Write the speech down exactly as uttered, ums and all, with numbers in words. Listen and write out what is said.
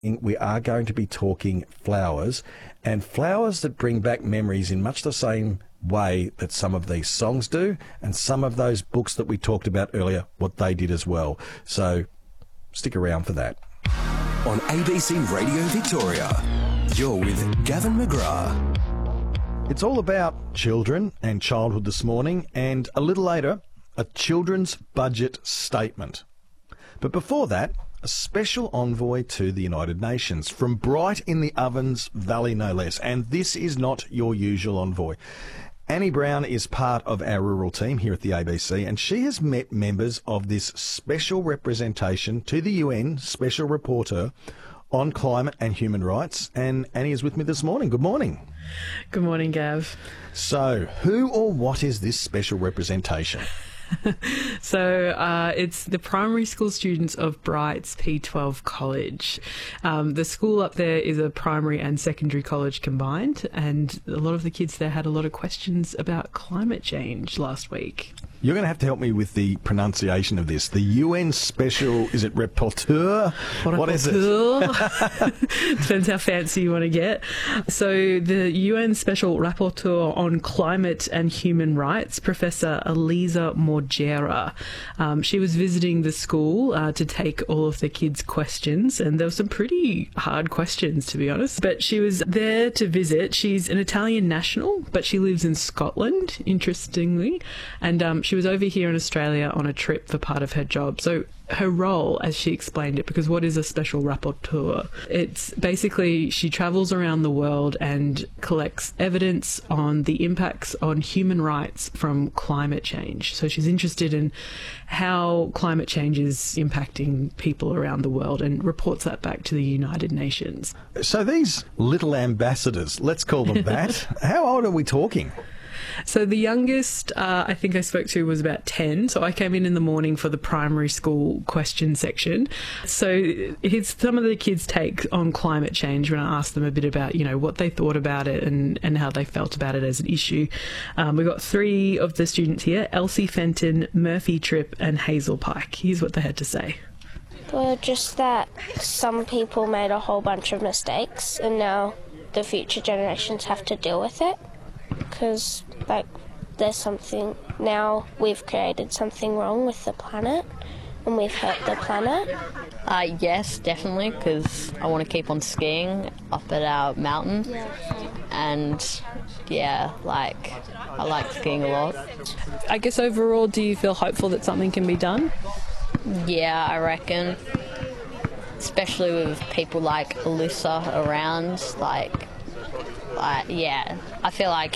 We are going to be talking flowers, and flowers that bring back memories in much the same way that some of these songs do, and some of those books that we talked about earlier, what they did as well. So stick around for that. On A B C Radio Victoria, you're with Gavin McGrath. It's all about children and childhood this morning, and a little later, a children's budget statement. But before that, a special envoy to the United Nations from Bright in the Ovens Valley, no less. And this is not your usual envoy. Annie Brown is part of our rural team here at the A B C, and she has met members of this special representation to the U N Special Rapporteur on Climate and Human Rights. And Annie is with me this morning. Good morning. Good morning, Gav. So, who or what is this special representation? So uh, it's the primary school students of Bright's P twelve College. Um, the school up there is a primary and secondary college combined, and a lot of the kids there had a lot of questions about climate change last week. You're going to have to help me with the pronunciation of this. The U N Special, is it Rapporteur? Rapporteur. What is it? Depends how fancy you want to get. So the U N Special Rapporteur on Climate and Human Rights, Professor Elisa Morgera. Um, she was visiting the school uh, to take all of the kids' questions, and there were some pretty hard questions, to be honest. But she was there to visit. She's an Italian national, but she lives in Scotland, interestingly, and um, she was over here in Australia on a trip for part of her job. So her role, as she explained it, because what is a special rapporteur? It's basically she travels around the world and collects evidence on the impacts on human rights from climate change. So she's interested in how climate change is impacting people around the world and reports that back to the United Nations. So these little ambassadors, let's call them that, how old are we talking? So the youngest uh, I think I spoke to was about ten. So I came in in the morning for the primary school question section. So here's some of the kids' take on climate change when I asked them a bit about, you know, what they thought about it and, and how they felt about it as an issue. Um, we've got three of the students here, Elsie Fenton, Murphy Tripp and Hazel Pike. Here's what they had to say. Well, just that some people made a whole bunch of mistakes and now the future generations have to deal with it. Because, like, there's something, now we've created something wrong with the planet and we've hurt the planet. Uh, yes, definitely, because I want to keep on skiing up at our mountain. Yeah. And, yeah, like, I like skiing a lot. I guess overall, do you feel hopeful that something can be done? Yeah, I reckon. Especially with people like Alyssa around, like... Uh, yeah, I feel like